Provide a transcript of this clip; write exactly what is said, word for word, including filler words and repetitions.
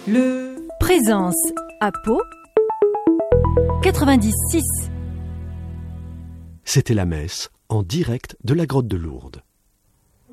Le Présence à Pau quatre-vingt-dix six. C'était la messe en direct de la grotte de Lourdes.